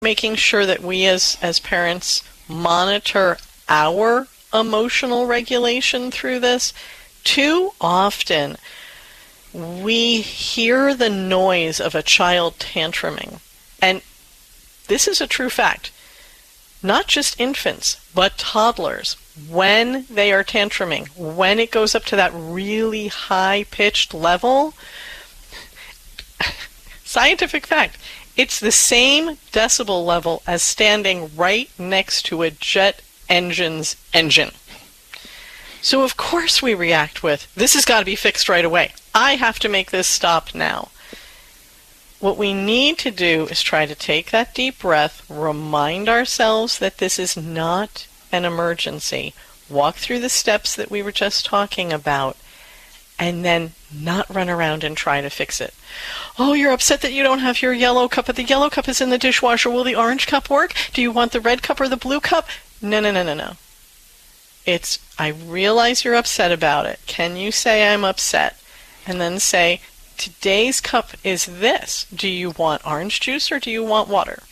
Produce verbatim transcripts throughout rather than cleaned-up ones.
making sure that we as, as parents monitor our emotional regulation through this. Too often, we hear the noise of a child tantruming. And this is a true fact. Not just infants, but toddlers, when they are tantruming, when it goes up to that really high-pitched level, scientific fact, it's the same decibel level as standing right next to a jet engine's engine. So of course we react with, this has got to be fixed right away. I have to make this stop now. What we need to do is try to take that deep breath, remind ourselves that this is not an emergency, walk through the steps that we were just talking about, and then not run around and try to fix it. Oh, you're upset that you don't have your yellow cup, but the yellow cup is in the dishwasher. Will the orange cup work? Do you want the red cup or the blue cup? No, no, no, no, no. It's, I realize you're upset about it. Can you say I'm upset? And then say, today's cup is this. Do you want orange juice or do you want water?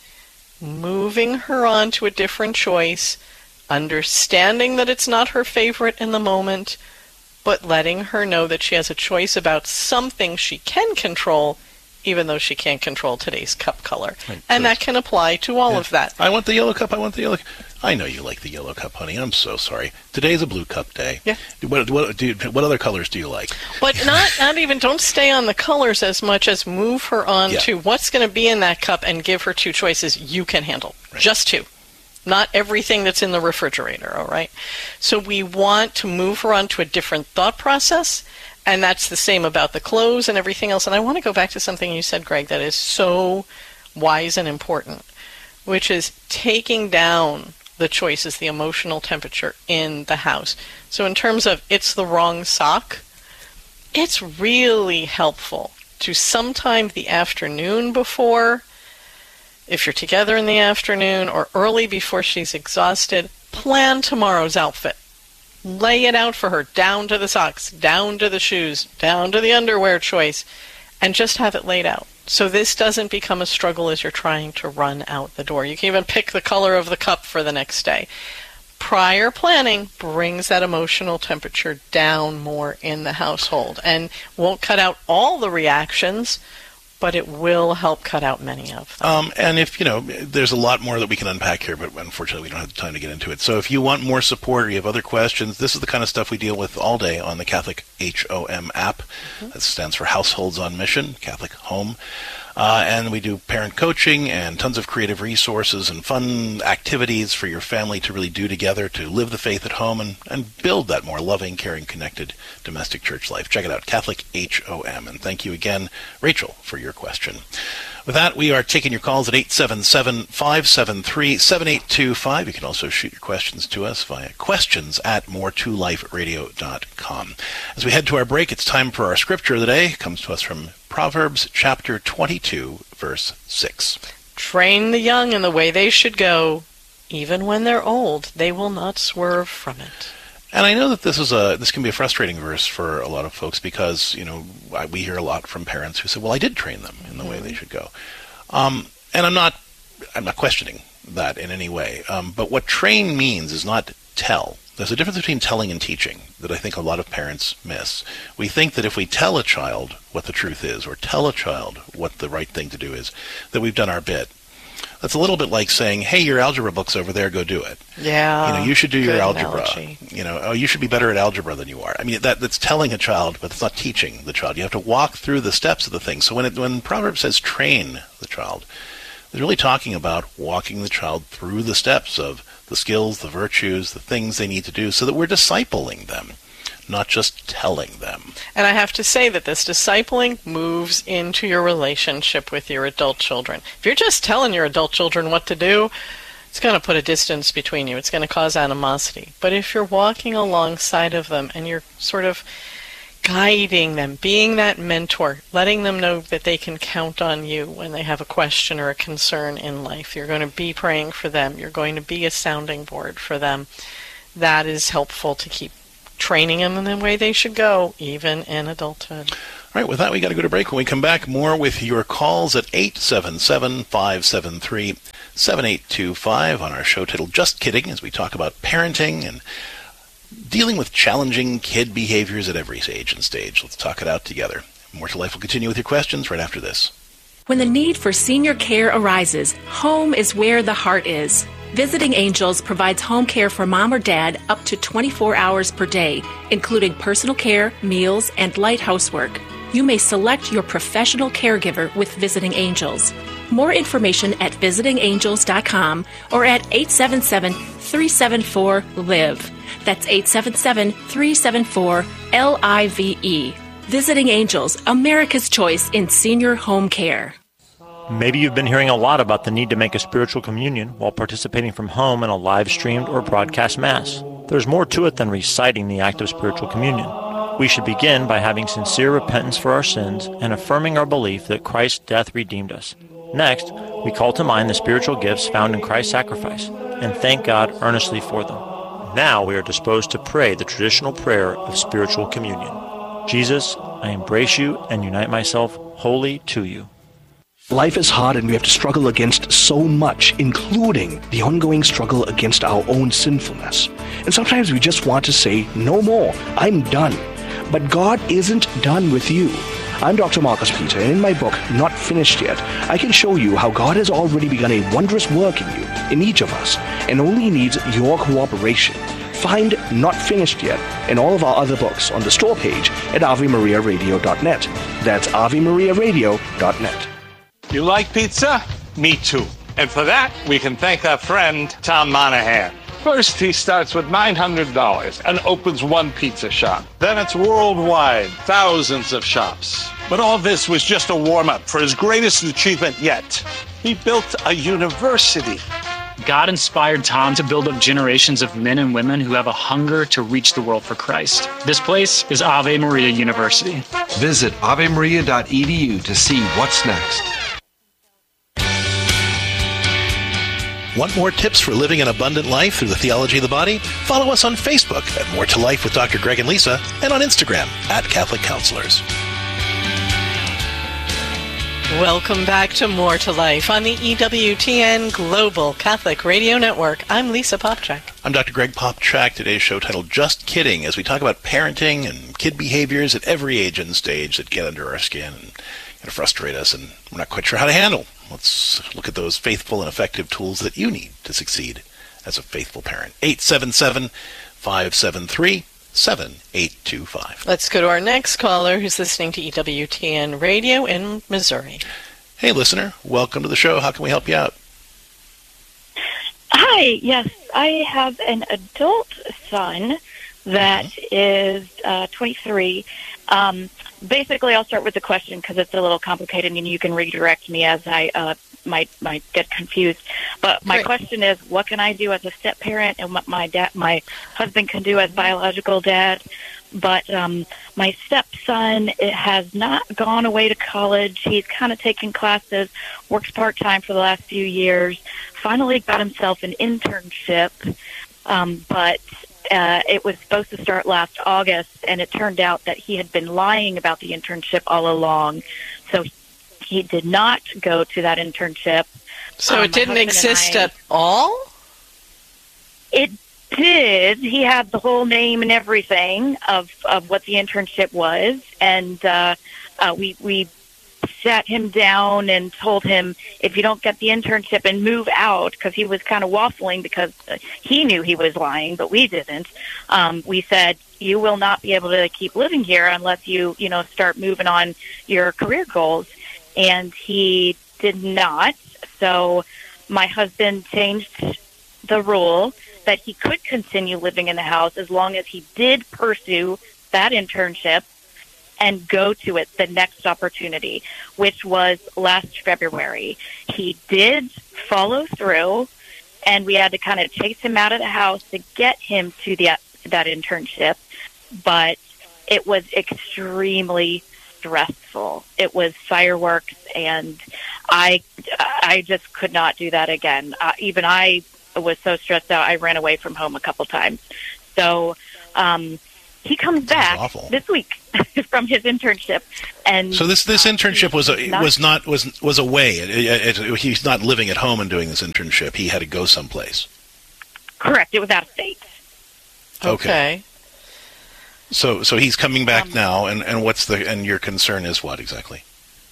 Moving her on to a different choice, understanding that it's not her favorite in the moment, but letting her know that she has a choice about something she can control, even though she can't control today's cup color. Right, and that can apply to all yeah. of that. I want the yellow cup, I want the yellow cup. I know you like the yellow cup, honey. I'm so sorry. Today's a blue cup day. Yeah. What, what, do you, what other colors do you like? But not, not even, don't stay on the colors as much as move her on yeah. to what's going to be in that cup and give her two choices you can handle. Right. Just two. Not everything that's in the refrigerator, all right? So we want to move her on to a different thought process, and that's the same about the clothes and everything else. And I want to go back to something you said, Greg, that is so wise and important, which is taking down the choices, the emotional temperature in the house. So in terms of it's the wrong sock, it's really helpful to sometime the afternoon before, if you're together in the afternoon or early before she's exhausted, plan tomorrow's outfit. Lay it out for her, down to the socks, down to the shoes, down to the underwear choice, and just have it laid out. So this doesn't become a struggle as you're trying to run out the door. You can even pick the color of the cup for the next day. Prior planning brings that emotional temperature down more in the household and won't cut out all the reactions, but it will help cut out many of them. Um, and if, you know, there's a lot more that we can unpack here, but unfortunately we don't have the time to get into it. So if you want more support or you have other questions, this is the kind of stuff we deal with all day on the Catholic H O M app. Mm-hmm. That stands for Households on Mission, Catholic Home. Uh, and we do parent coaching and tons of creative resources and fun activities for your family to really do together to live the faith at home and, and build that more loving, caring, connected domestic church life. Check it out, Catholic H O M. And thank you again, Rachel, for your question. With that, we are taking your calls at eight seven seven, five seven three, seven eight two five. You can also shoot your questions to us via questions at more to life radio dot com. As we head to our break, it's time for our scripture of the day. It comes to us from Proverbs chapter twenty-two, verse six. Train the young in the way they should go. Even when they're old, they will not swerve from it. And I know that this is a this can be a frustrating verse for a lot of folks because, you know, we hear a lot from parents who say, well, I did train them in the mm-hmm. way they should go. Um, and I'm not I'm not questioning that in any way. Um, but what train means is not tell. There's a difference between telling and teaching that I think a lot of parents miss. We think that if we tell a child what the truth is or tell a child what the right thing to do is, that we've done our bit. That's a little bit like saying, hey, your algebra book's over there, go do it. Yeah. You know, you should do your algebra. Analogy. You know, oh, you should be better at algebra than you are. I mean, that that's telling a child, but it's not teaching the child. You have to walk through the steps of the thing. So when it, when Proverbs says train the child, it's really talking about walking the child through the steps of the skills, the virtues, the things they need to do so that we're discipling them, not just telling them. And I have to say that this discipling moves into your relationship with your adult children. If you're just telling your adult children what to do, it's going to put a distance between you. It's going to cause animosity. But if you're walking alongside of them and you're sort of guiding them, being that mentor, letting them know that they can count on you when they have a question or a concern in life, you're going to be praying for them, you're going to be a sounding board for them, that is helpful to keep training them in the way they should go, even in adulthood. All right, with that, we got to go to break. When we come back, more with your calls at eight seven seven, five seven three, seven eight two five on our show titled Just Kidding, as we talk about parenting and dealing with challenging kid behaviors at every age and stage. Let's talk it out together. More to Life will continue with your questions right after this. When the need for senior care arises, home is where the heart is. Visiting Angels provides home care for mom or dad up to twenty-four hours per day, including personal care, meals, and light housework. You may select your professional caregiver with Visiting Angels. More information at visiting angels dot com or at eight seven seven, three seven four, L I V E. That's eight seven seven, three seven four, L I V E. Visiting Angels, America's choice in senior home care. Maybe you've been hearing a lot about the need to make a spiritual communion while participating from home in a live-streamed or broadcast Mass. There's more to it than reciting the act of spiritual communion. We should begin by having sincere repentance for our sins and affirming our belief that Christ's death redeemed us. Next, we call to mind the spiritual gifts found in Christ's sacrifice and thank God earnestly for them. Now we are disposed to pray the traditional prayer of spiritual communion. Jesus, I embrace you and unite myself wholly to you. Life is hard and we have to struggle against so much, including the ongoing struggle against our own sinfulness. And sometimes we just want to say, no more, I'm done. But God isn't done with you. I'm Doctor Marcus Peter, and in my book, Not Finished Yet, I can show you how God has already begun a wondrous work in you, in each of us, and only needs your cooperation. Find Not Finished Yet and all of our other books on the store page at ave maria radio dot net. That's ave maria radio dot net. You like pizza? Me too. And for that, we can thank our friend, Tom Monahan. First, he starts with nine hundred dollars and opens one pizza shop. Then it's worldwide, thousands of shops. But all this was just a warm-up for his greatest achievement yet. He built a university. God inspired Tom to build up generations of men and women who have a hunger to reach the world for Christ. This place is Ave Maria University. Visit ave maria dot e d u to see what's next. Want more tips for living an abundant life through the theology of the body? Follow us on Facebook at More to Life with Doctor Greg and Lisa, and on Instagram at Catholic Counselors. Welcome back to More to Life on the E W T N Global Catholic Radio Network. I'm Lisa Popchak. I'm Doctor Greg Popchak. Today's show titled Just Kidding, as we talk about parenting and kid behaviors at every age and stage that get under our skin and kind of frustrate us, and we're not quite sure how to handle. Let's look at those faithful and effective tools that you need to succeed as a faithful parent. eight seven seven, five seven three, seven eight two five. Let's go to our next caller who's listening to E W T N Radio in Missouri. Hey, listener. Welcome to the show. How can we help you out? Hi. Yes, I have an adult son that mm-hmm. is uh, twenty-three. Um, basically, I'll start with the question because it's a little complicated, and you can redirect me as I uh, might might get confused. But my Great. question is, what can I do as a step parent, and what my dad, my husband, can do as biological dad? But um, my stepson it has not gone away to college. He's kind of taken classes, works part time for the last few years. Finally, got himself an internship, um, but. Uh, it was supposed to start last August, and it turned out that he had been lying about the internship all along. So he did not go to that internship. So um, it didn't exist I, at all? It did. He had the whole name and everything of, of what the internship was, and uh, uh, we we sat him down and told him, if you don't get the internship and move out, because he was kind of waffling because he knew he was lying, but we didn't. Um, we said, you will not be able to keep living here unless you, you know, start moving on your career goals. And he did not. So my husband changed the rule that he could continue living in the house as long as he did pursue that internship and go to it the next opportunity, which was last February. He did follow through, and we had to kind of chase him out of the house to get him to the, that internship, but it was extremely stressful. It was fireworks, and I, I just could not do that again. Uh, even I was so stressed out, I ran away from home a couple times. So, um, he comes back awful. this week from his internship, and so this this uh, internship was a, not, was not was was away. It, it, it, he's not living at home and doing this internship. He had to go someplace. Correct. It was out of state. Okay. Okay. So so he's coming back Um, now, and, and what's the and your concern is what exactly?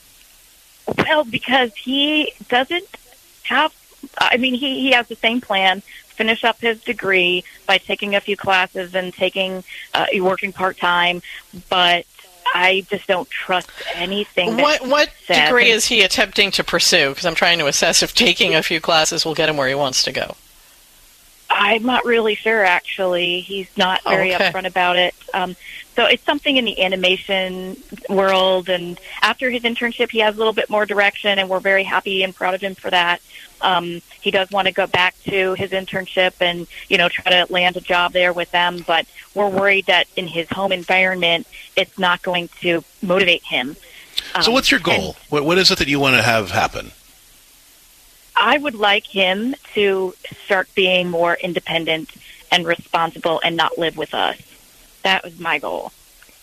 Well, because he doesn't have, I mean, he, he has the same plan, finish up his degree by taking a few classes and taking, uh, working part-time, but I just don't trust anything that What what he says. degree is he attempting to pursue? Because I'm trying to assess if taking a few classes will get him where he wants to go. I'm not really sure, actually. He's not very Okay. upfront about it. Um, so it's something in the animation world, and after his internship, he has a little bit more direction, and we're very happy and proud of him for that. Um, he does want to go back to his internship and, you know, try to land a job there with them, but we're worried that in his home environment, it's not going to motivate him. So Um, what's your and goal? What what is it that you want to have happen? I would like him to start being more independent and responsible and not live with us. That was my goal.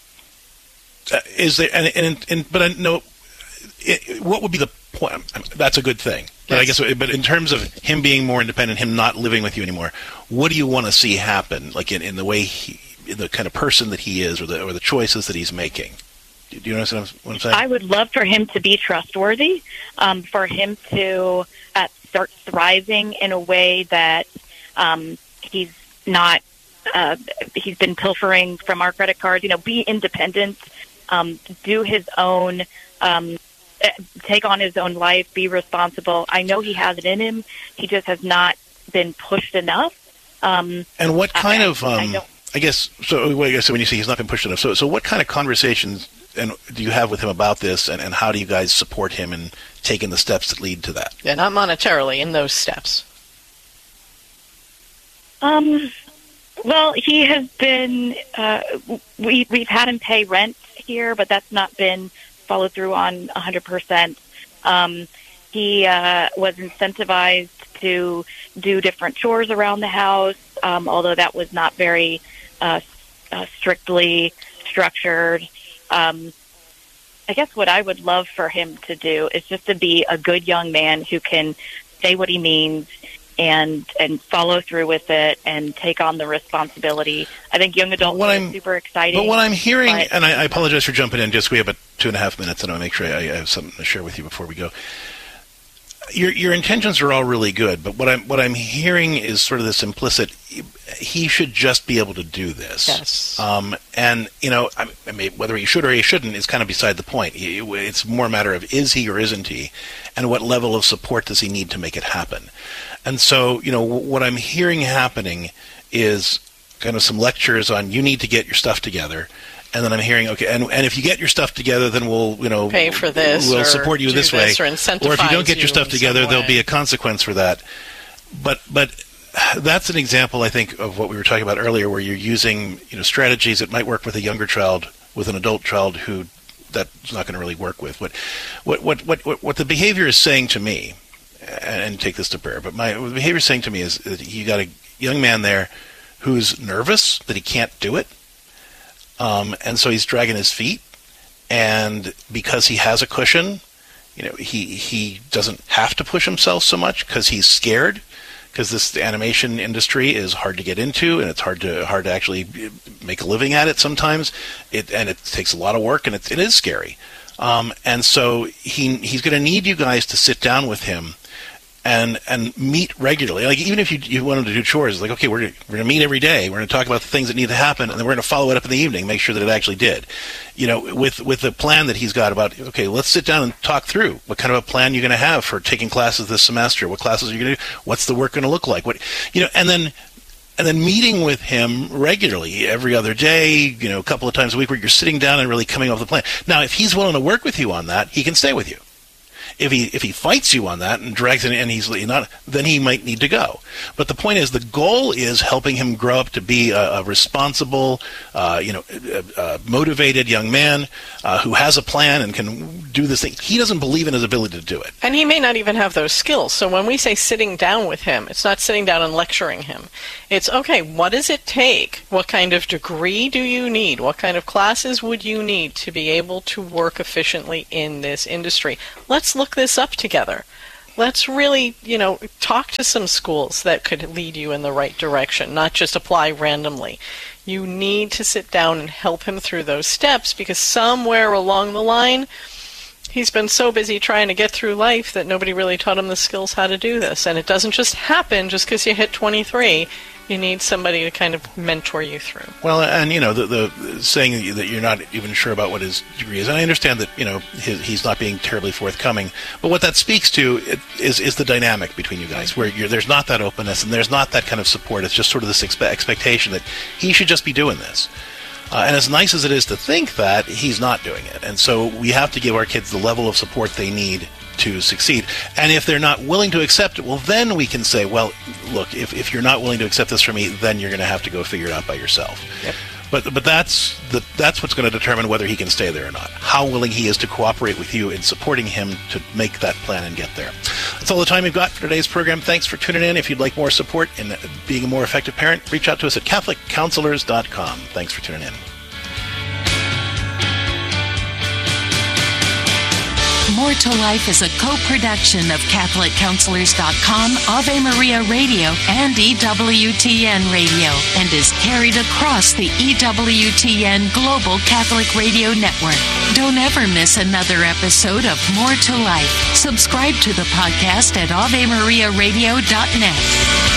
Uh, is there and, and, and but I know it, what would be the point? I mean, that's a good thing. But I guess, but in terms of him being more independent, him not living with you anymore, what do you want to see happen? Like in, in the way he, in the kind of person that he is, or the or the choices that he's making. Do you understand what I'm saying? I would love for him to be trustworthy, um, for him to uh, start thriving in a way that um, he's not, uh, he's been pilfering from our credit cards, you know, be independent, um, do his own, um, take on his own life, be responsible. I know he has it in him. He just has not been pushed enough. Um, and what kind I, of, um, I, don't, I guess, so well, I guess when you say he's not been pushed enough, so, so what kind of conversations and do you have with him about this, and, and how do you guys support him in taking the steps that lead to that? Yeah, not monetarily, in those steps. Um, well, he has been, uh, we, we've had him pay rent here, but that's not been followed through on one hundred percent. Um, he uh, was incentivized to do different chores around the house, um, although that was not very uh, uh, strictly structured. Um, I guess what I would love for him to do is just to be a good young man who can say what he means and and follow through with it and take on the responsibility. I think young adults What are I'm- super exciting. But what I'm hearing, but- and I, I apologize for jumping in, just we have about two and a half minutes, and I want to make sure I, I have something to share with you before we go. Your your intentions are all really good, but what I'm what I'm hearing is sort of this implicit. He should just be able to do this. Yes. Um, and you know, I I mean, whether he should or he shouldn't is kind of beside the point. He, it's more a matter of is he or isn't he, and what level of support does he need to make it happen. And so, you know, what I'm hearing happening is kind of some lectures on you need to get your stuff together. And then I'm hearing, okay, and and if you get your stuff together, then we'll, you know, Pay for this, we'll or support you do this, this, way. or incentivize Or if you don't get you your stuff in some together, there'll way. be a consequence for that. But but that's an example, I think, of what we were talking about earlier, where you're using, you know, strategies that might work with a younger child, with an adult child who that's not going to really work with. What what what what what, what the behavior is saying to me, and, and take this to prayer, but my what the behavior is saying to me is that you got a young man there who's nervous that he can't do it. Um, and so he's dragging his feet, and because he has a cushion, you know, he he doesn't have to push himself so much because he's scared, because this animation industry is hard to get into, and it's hard to hard to actually make a living at it sometimes. It and it takes a lot of work, and it it is scary. Um, and so he he's going to need you guys to sit down with him and and meet regularly. Like even if you you want him to do chores, like okay, we're gonna, we're going to meet every day. We're going to talk about the things that need to happen, and then we're going to follow it up in the evening, make sure that it actually did. You know, with with the plan that he's got about okay, let's sit down and talk through what kind of a plan you're going to have for taking classes this semester. What classes are you going to do? What's the work going to look like? What you know, and then. And then meeting with him regularly, every other day, you know, a couple of times a week, where you're sitting down and really coming up with a plan. Now, if he's willing to work with you on that, he can stay with you. If he if he fights you on that and drags it and he's not, then he might need to go. But the point is, the goal is helping him grow up to be a, a responsible, uh, you know, a, a motivated young man uh, who has a plan and can do this thing. He doesn't believe in his ability to do it. And he may not even have those skills. So when we say sitting down with him, it's not sitting down and lecturing him. It's, okay, what does it take? What kind of degree do you need? What kind of classes would you need to be able to work efficiently in this industry? Let's look this up together. Let's really, you know, talk to some schools that could lead you in the right direction, not just apply randomly. You need to sit down and help him through those steps, because somewhere along the line, he's been so busy trying to get through life that nobody really taught him the skills how to do this. And it doesn't just happen just because you hit twenty-three. You need somebody to kind of mentor you through. Well, and, you know, the, the saying that you're not even sure about what his degree is, and I understand that, you know, his, he's not being terribly forthcoming, but what that speaks to is is the dynamic between you guys, where you're, there's not that openness and there's not that kind of support. It's just sort of this expe- expectation that he should just be doing this. Uh, and as nice as it is to think that, he's not doing it. And so we have to give our kids the level of support they need to succeed. And if they're not willing to accept it, well, then we can say, well, look, if, if you're not willing to accept this from me, then you're going to have to go figure it out by yourself. Yep. But but that's the, that's what's going to determine whether he can stay there or not. How willing he is to cooperate with you in supporting him to make that plan and get there. That's all the time we've got for today's program. Thanks for tuning in. If you'd like more support in being a more effective parent, reach out to us at Catholic Counselors dot com. Thanks for tuning in. More to Life is a co-production of Catholic Counselors dot com, Ave Maria Radio, and E W T N Radio, and is carried across the E W T N Global Catholic Radio Network. Don't ever miss another episode of More to Life. Subscribe to the podcast at Ave Maria Radio dot net.